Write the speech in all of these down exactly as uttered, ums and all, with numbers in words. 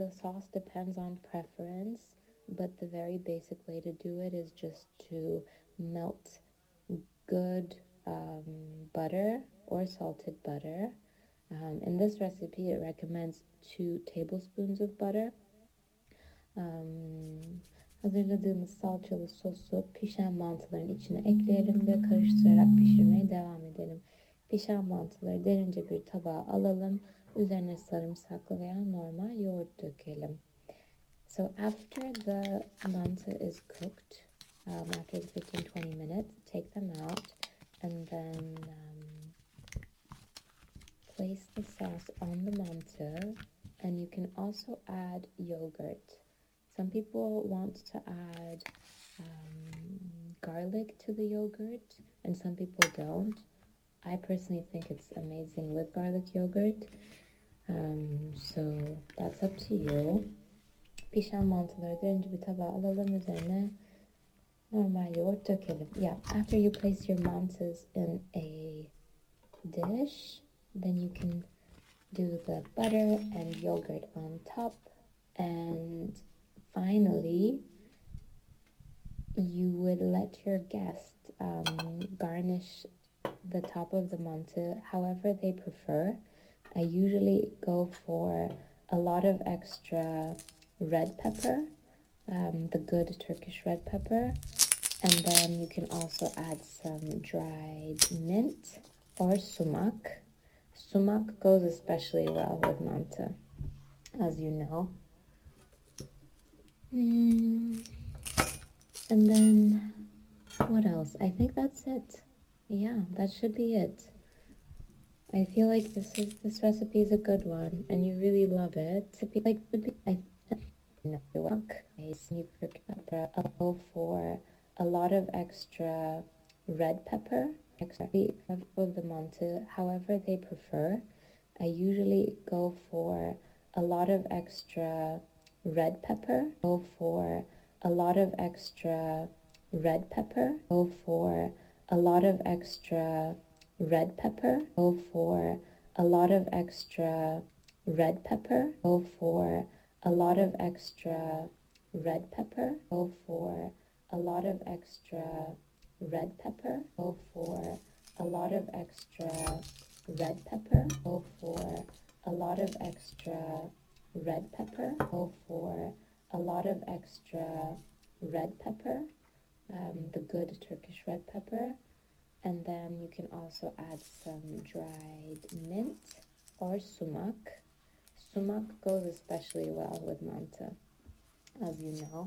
the sauce depends on preference, but the very basic way to do it is just to melt good um, butter or salted butter. Um, in this recipe, it recommends two tablespoons of butter. Um, Hazırladığımız salçalı sosu pişen mantıların içine ekleyelim ve karıştırarak pişirmeye devam edelim. Pişen mantıları derince bir tabağa alalım. Üzerine sarımsaklı veya normal yoğurt dökelim. So after the manta is cooked, um, after the fifteen to twenty minutes, take them out and then um, place the sauce on the manta, and you can also add yogurt. Some people want to add um, garlic to the yogurt, and some people don't. I personally think it's amazing with garlic yogurt, um, so that's up to you. Pişen mantıları derince bir tabağa alalım, üzerine normal yoğurt dökelim. Yeah, after you place your mantas in a dish, then you can do the butter and yogurt on top, and finally you would let your guest um, garnish the top of the manta however they prefer. I usually go for a lot of extra red pepper, um, the good Turkish red pepper, and then you can also add some dried mint or sumac. Sumac goes especially well with manta, as you know. Mm, and then what else? I think that's it. Yeah, that should be it. I feel like this is this recipe is a good one, and you really love it. To be like would be I know you pepper. I'll go for a lot of extra red pepper, extra of the manta, however they prefer. I usually go for a lot of extra red pepper. Go for a lot of extra red pepper. Go for a lot of extra red pepper. Go for a lot of extra red pepper. Go for a lot of extra red pepper. Go for a lot of extra red pepper. Go for a lot of extra red pepper. Go for a lot of extra red pepper. Go for a lot of extra red pepper, um, the good Turkish red pepper. And then you can also add some dried mint or sumac. Sumac goes especially well with manta, as you know.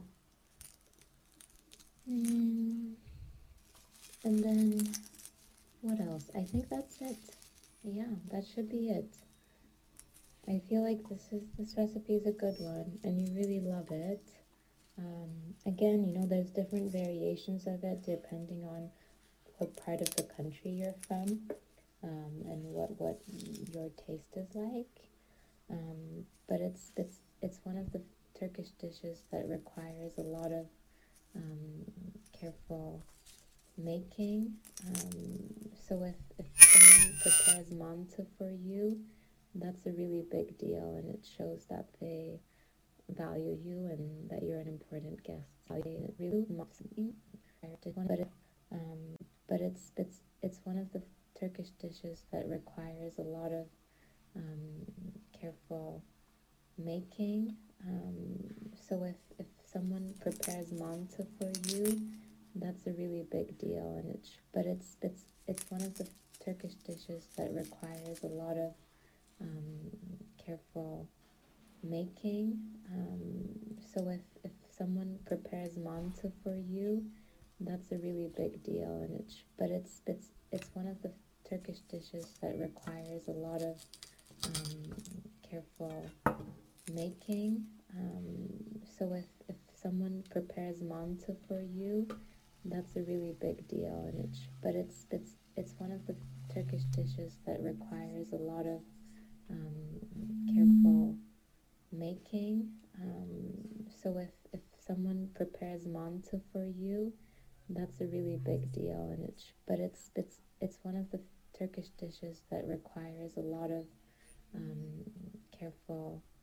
Mm, and then what else? I think that's it. Yeah, that should be it. I feel like this is this recipe is a good one, and you really love it. Um, again, you know, there's different variations of it depending on what part of the country you're from, um, and what what your taste is like. Um, but it's it's it's one of the Turkish dishes that requires a lot of um, careful making. Um, so if if someone prepares manta for you, that's a really big deal, and it shows that they value you and that you're an important guest. So they really but it, um, but it's it's it's one of the Turkish dishes that requires a lot of um, careful making. Um, so if if someone prepares manta for you, that's a really big deal, and it's but it's it's it's one of the Turkish dishes that requires a lot of um, careful making. Um, so if if someone prepares manta for you, that's a really big deal, and it's but it's it's it's one of the Turkish dishes that requires a lot of um, careful making. Um, so if if someone prepares manta for you, that's a really big deal, and it's but it's it's it's one of the Turkish dishes that requires a lot of um, careful making. Um, so if if someone prepares manta for you, that's a really big deal, and it's but it's it's it's one of the Turkish dishes that requires a lot of um, careful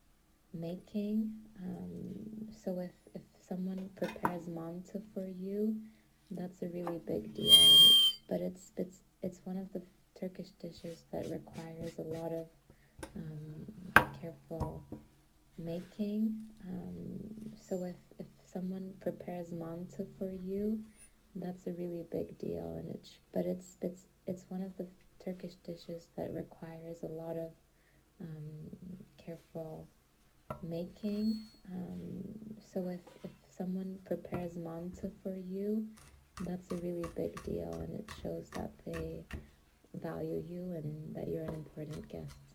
making. Um, so if, if someone prepares manta for you, that's a really big deal. And it's, but it's it's it's one of the Turkish dishes that requires a lot of um, careful making. Um, so if if someone prepares manta for you, that's a really big deal. And it's but it's it's it's one of the Turkish dishes that requires a lot of um, careful making. Um, so if, if someone prepares manta for you, that's a really big deal, and it shows that they value you and that you're an important guest.